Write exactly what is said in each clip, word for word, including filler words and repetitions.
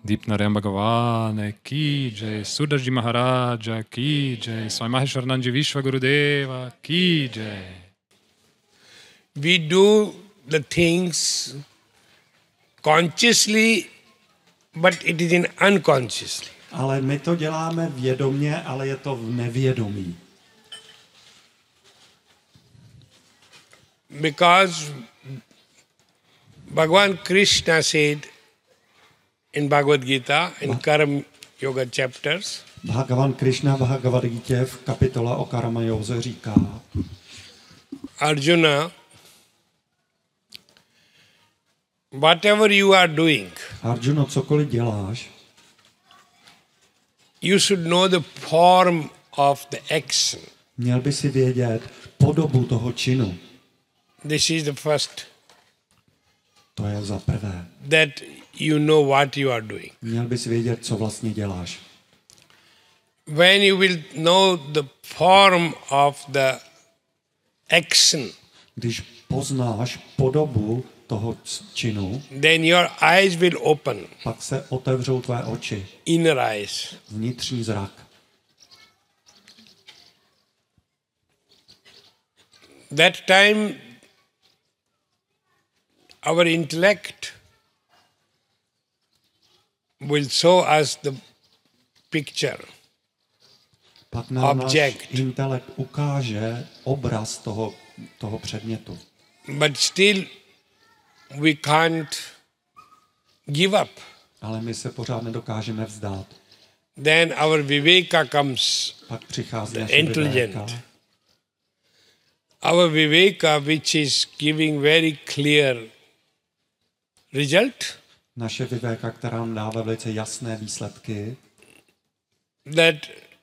Deepnarayam Bhagavane ki jai, Sudaji Maharaja ki jai, Swami Maheshwarananji Vishwa Gurudeva ki jai. We do the things consciously, but it is in unconsciously. Ale my to děláme vědomě, ale je to v nevědomí. Because Bhagavan Krishna said in Bhagavad Gita, in Karma Yoga chapters, Bhagavan Krishna v Bhagavad Gita v kapitole o karma józe říká: Arjuna, whatever you are doing, Arjuno, cokoliv děláš, you should know the form of the action. měl by si vědět podobu toho činu. This is the first. To je za prvé. That you know what you are doing. Měl bys vědět, co vlastně děláš. When you will know the form of the action, Když poznáš podobu toho činu, then your eyes will open, pak se otevřou tvé oči, inner eyes. vnitřní zrak. That time our intellect will show us the picture. Pak nám náš Object. intelekt ukáže obraz toho, toho předmětu. But still we can't give up. Ale my se pořád nedokážeme vzdát. Then our viveka comes, Pak přichází the naše intelligent. vivéka. Our viveka, which is giving very clear result, Naše vivéka, která nám dává velice jasné výsledky, that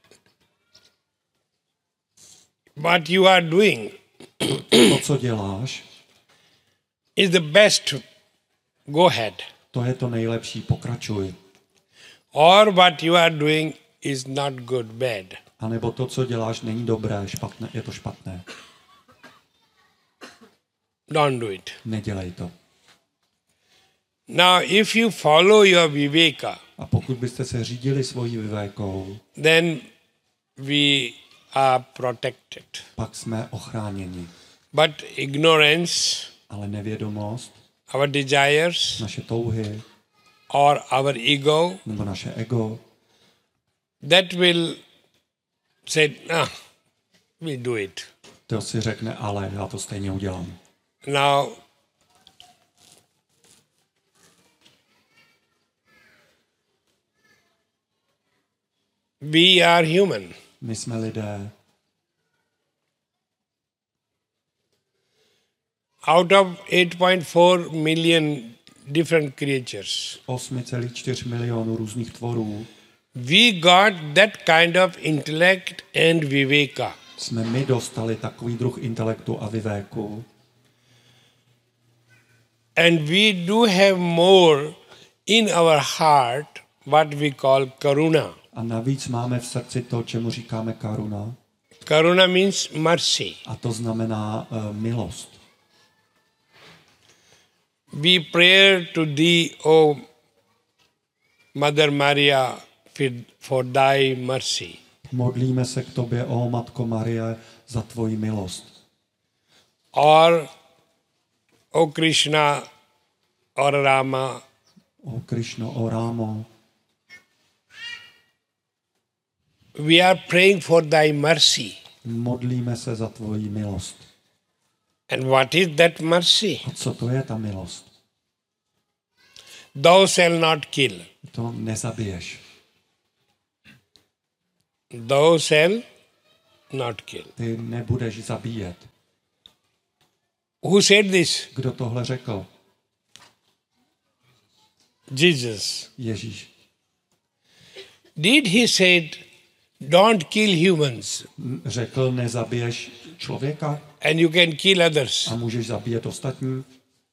what you are doing to, co děláš, is the best, go ahead. to je to nejlepší, pokračuj. Or what you are doing is not good, bad. A nebo to, co děláš, není dobré, špatné, je to špatné. Don't do it. Nedělej to. Now, if you follow your viveka, A pokud byste se řídili svojí vivékou, then we are protected. pak jsme ochráněni. But ignorance, Ale nevědomost, our desires, naše touhy, or our ego, nebo naše ego, that will say, ah, we do it. to si řekne, ale já to stejně udělám. Now, we are human. My jsme lidé. Out of eight point four million different creatures, osm celá čtyři milionů různých tvorů. we got that kind of intellect and viveka. Jsme my dostali takový druh intelektu a vivéku. And we do have more in our heart what we call karuna. A navíc máme v srdci to, čemu říkáme karuna. Karuna means mercy. A to znamená uh, milost. We pray to thee, O Mother Maria, for thy mercy. Modlíme se k tobě, ó Matko Marie, za tvoji milost. Or, O Krishna, or Rama, O Krišno, o Rámo, we are praying for thy mercy. modlíme se za tvoji milost. And what is that mercy? A co to je ta milost? Thou shalt not kill. To nezabiješ. Thou shalt not kill. Ty nebudeš zabíjet. Who said this? Kdo tohle řekl? Jesus. Ježíš. Did he said, don't kill humans Řekl, nezabiješ člověka and you can kill others? a můžeš zabíjet ostatní?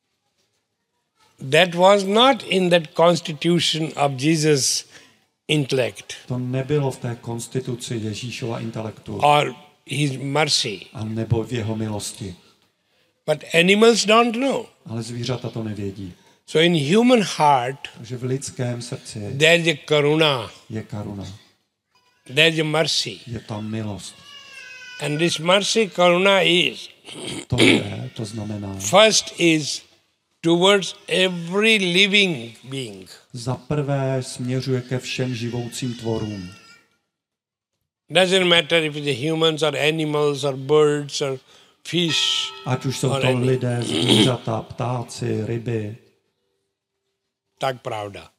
That was not in that constitution of Jesus' intellect To nebylo v té konstituci Ježíšova intelektu or his mercy. a nebo v jeho milosti. But animals don't know. Ale zvířata to nevědí. So in human heart, Takže v lidském srdci there is a karuna, je karuna, there is a mercy. je tam milost. And this mercy, karuna is, To je, to znamená, first is towards every living being. za prvé směřuje ke všem živoucím tvorům. Doesn't matter if it's humans or animals or birds or fish. Ať už jsou or to any- lidé, zvířata, ptáci, ryby. Tak pravda.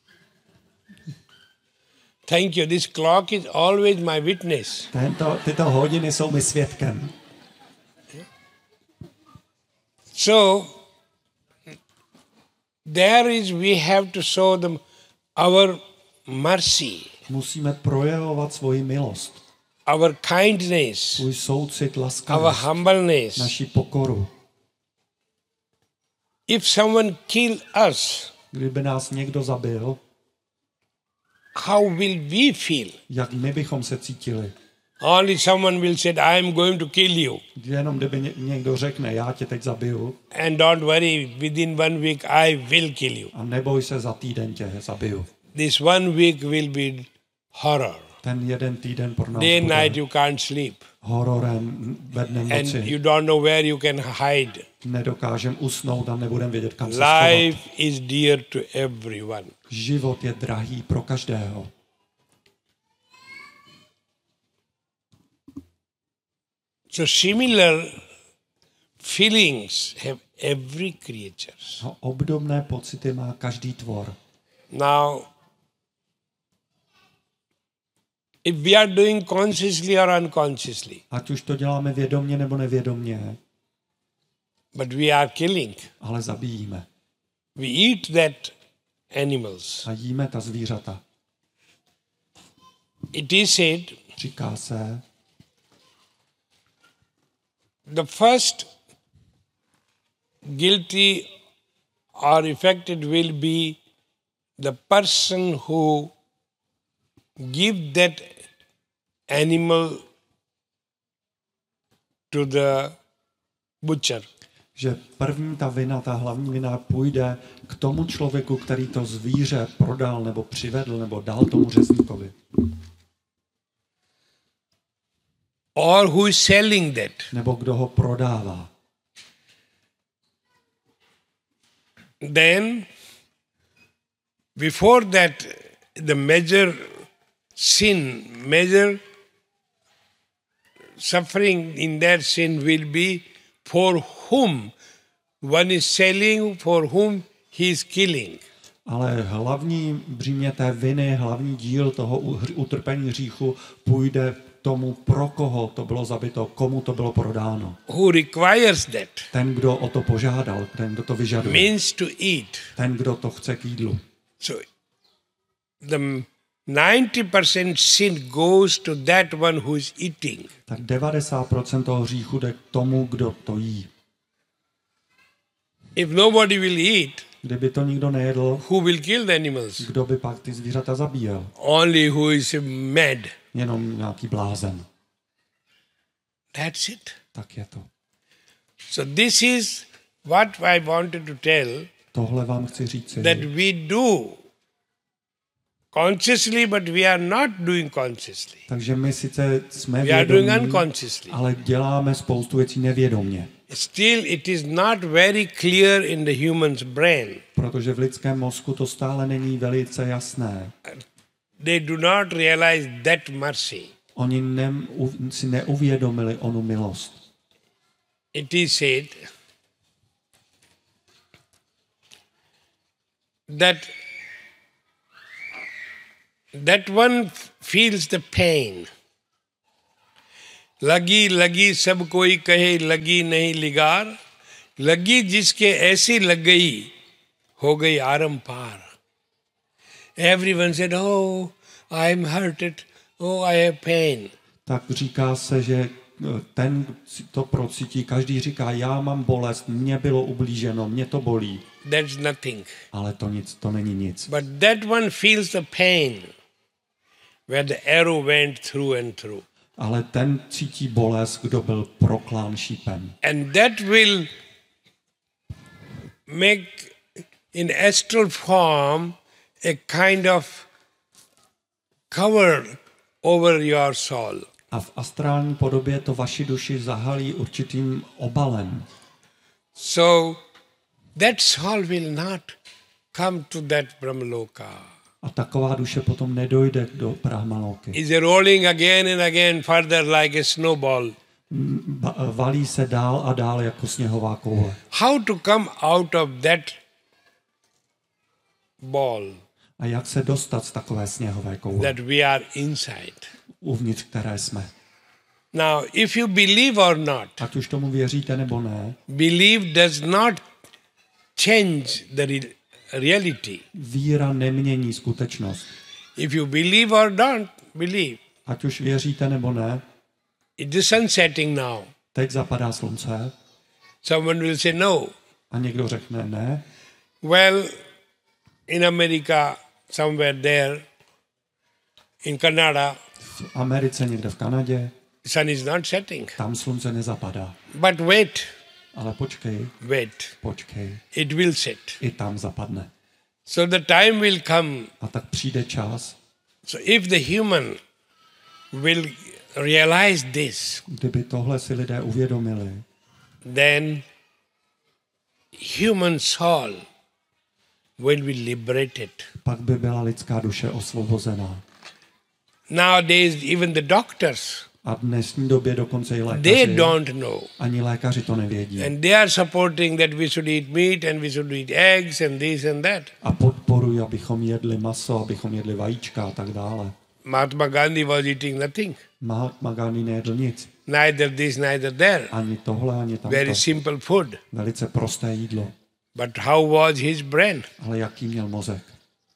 Thank you. This clock is always my witness. Tento, tyto hodiny jsou mi svědkem. So, there is, we have to show them our mercy, Musíme projevovat svoji milost, our kindness, svůj soucit, our laskavost, humbleness. naši pokoru. If someone kill us, Kdyby nás někdo zabil, how will we feel? jak my bychom se cítili? Only someone will say, I am going to kill you. Jenom kdyby ně- někdo řekne, já tě teď zabiju, And don't worry, within one week I will kill you. a neboj se, za týden tě zabiju. This one week will be horror. Ten jeden týden pro nás Day and night bude you can't sleep. hororem ve dne And noci. you don't know where you can hide. Nedokážem usnout a nebudem vědět, kam se schovat. Life is dear to everyone. Život je drahý pro každého. So similar feelings have every creature. A obdobné pocity má každý tvor. Now, if we are doing consciously or unconsciously, Ať už to děláme vědomně nebo nevědomně, but we are killing. ale zabíjíme. We eat that animals. A jíme ta zvířata. It is said, Říká se, the first guilty or affected will be the person who give that animal to the butcher. že první ta vina, ta hlavní vina půjde k tomu člověku, který to zvíře prodal nebo přivedl nebo dal tomu řezníkovi. Or who is selling that. Nebo kdo ho prodává. Then, before that, the major sin, major suffering in that sin will be for whom one is selling, for whom he is killing. Ale hlavní břímě té viny, hlavní díl toho utrpení hříchu půjde tomu, pro koho to bylo zabito, komu to bylo prodáno. Who requires that? Ten, kdo o to požádal, ten, kdo to vyžaduje. Means to eat. Ten, kdo to chce k jídlu. So, the ninety percent sin goes to that one who is eating. Tak devadesát procent toho hříchu jde k tomu, kdo to jí. If nobody will eat, Kdyby to nikdo nejedl, who will kill the animals? kdo by pak ty zvířata zabíjel? Only who is mad. Jenom nějaký blázen. That's it. Tak je to. So this is what I wanted to tell, Tohle vám chci říci, that we do consciously, but we are not doing consciously. takže my sice jsme We are doing vědomí, unconsciously. ale děláme spoustu věcí nevědomně. Still, it is not very clear in the human's brain. Protože v lidském mozku to stále není velice jasné. They do not realize that mercy. Oni ne, u, si neuvědomili onu milost. It is said that that one feels the pain. लगी लगी सब कोई कहे लगी नहीं लिगार, लगी जिसके ऐसी लग गई हो गई आरम पार. Everyone said, oh, I am hurted, oh, I have pain. Tak říká se, že ten to procítí, každý říká, já mám bolest, mně bylo ublíženo, mě to bolí. That's nothing. Ale to nic, to není nic. But that one feels the pain where the arrow went through and through. Ale ten cítí bolest, kdo byl proklán šípem. And that will make in astral form a kind of cover over your soul. A v astrální podobě to vaši duši zahalí určitým obalem. So that soul will not come to that Brahmaloka. A taková duše potom nedojde do Brahmaloky. Is rolling again and again further like a snowball. Ba- valí se dál a dál jako sněhová koule. How to come out of that ball A jak se dostat z takové sněhové koule, that we are inside? uvnitř které jsme? Now, if you believe or not, Ať už tomu věříte nebo ne, belief does not change the re- reality. víra nemění skutečnost. If you believe or don't believe, Ať už věříte nebo ne, it is sun setting now. teď zapadá slunce Someone will say no. a někdo řekne ne. Well, in America, somewhere there, in Canada, V Americe, někde v Kanadě, sun is not setting. tam slunce nezapadá. But wait, Ale počkej, wait, počkej, it will set. i tam zapadne. So the time will come. A tak přijde čas, So if the human will realize this, kdyby tohle si lidé uvědomili, then human soul will be liberated. pak by byla lidská duše osvobozená. Nowadays, even the doctors, A v dnešní době dokonce i they lékaři, don't know. ani lékaři to nevědí. And they are supporting that we should eat meat and we should eat eggs and this and that. A podporují, abychom jedli maso, abychom jedli vajíčka a tak dále. Mahatma Gandhi was eating nothing. Mahatma Gandhi nejedl nic. Neither this, neither there. Ani tohle, ani tamto. Very simple food. Velice prosté jídlo. But how was his brain? Ale jaký měl mozek?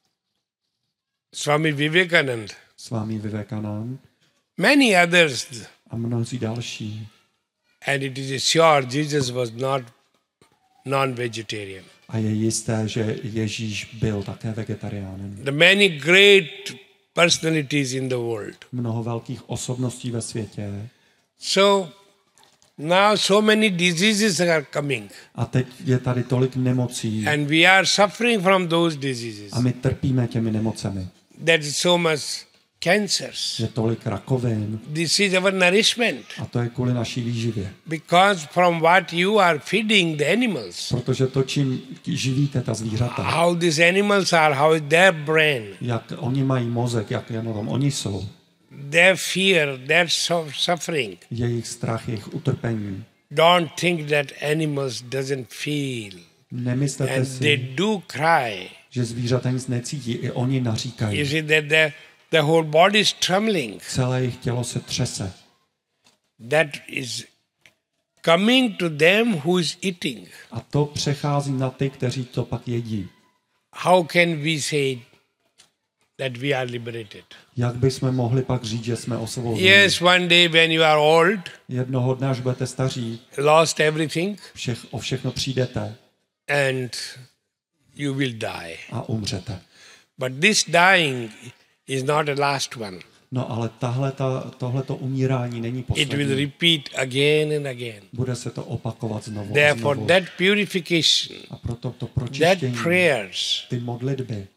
Swami Vivekananda, Swami Vivekanand many others. a mnozí další. And it is sure Jesus was not non-vegetarian. A je jisté, že Ježíš byl také vegetariánem. The many great personalities in the world. Mnoho velkých osobností ve světě. So now so many diseases are coming. A teď je tady tolik nemocí. And we are suffering from those diseases. A my trpíme těmi nemocemi. There is so much cancers. Je tolik rakovin. This is our nourishment. A to je kvůli naší výživě. Because from what you are feeding the animals, Protože to, čím živíte ta zvířata, how these animals are, how is their brain, jak oni mají mozek, jak jenom oni jsou, their fear, their su- suffering. jejich strach, jejich utrpení. Don't think that animals doesn't feel. Nemyslete And they si, do cry. že zvířata nic necítí, i oni You naříkají. see that the, the whole body is trembling. Celé jejich tělo se třese. That is coming to them who is eating. A to přechází na ty, kteří to pak jedí. How can we say that we are liberated? Jak bychom mohli pak říct, že jsme osvobozeni? Yes, one day when you are old, Jednoho dne, až budete staří, lost everything, všech, o všechno přijdete and you will die. a umřete. But this dying is not the last one. No ale tohleto umírání není It will poslední. repeat again and again. Bude se to opakovat znovu a Therefore, znovu. that purification, A proto to that pročištění, prayers, ty modlitby,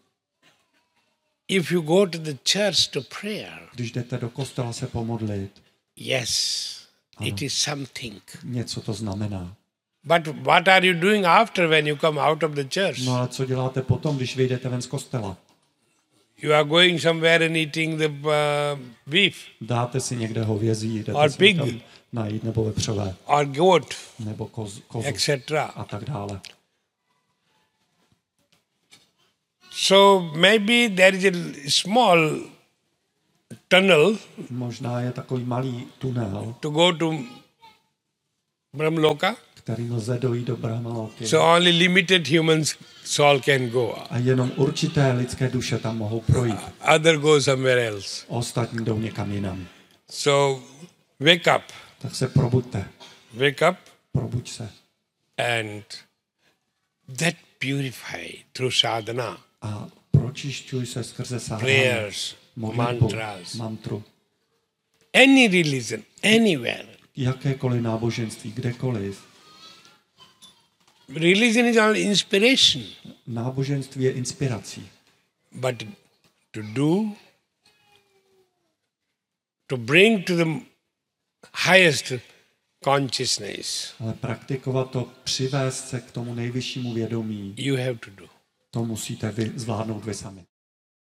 if you go to the church to prayer, když jdete do kostela se pomodlit, yes, it is something. něco to znamená. But what are you doing after when you come out of the church? No ale co děláte potom, když vyjdete ven z kostela? You are going somewhere and eating the uh, beef Dáte si někde hovězí, jdete Or si pig. někam najít, nebo vepřové, or goat, nebo koz, kozu et cetera. a tak dále. So maybe there is a small tunnel Možná je takový malý tunel, to go to Brahmaloka. kterým lze dojít do Brahmaloky. So only limited human soul can go. A jenom určité lidské duše tam mohou projít. Other go somewhere else. Ostatní jdou někam jinam. So wake up, Tak se probuďte. wake up, Probuď se. and that purify through sadhana, A pročišťuj se skrze sadhanu, prayers, modlitbu, mantras, mantru. any religion, anywhere. Jakékoliv náboženství, kdekoliv. Religion is all inspiration. Náboženství je inspirací. But to do, to bring to the highest consciousness, Ale praktikovat to, přivést se k tomu nejvyššímu vědomí, you have to do. to musíte vy zvládnout vy sami.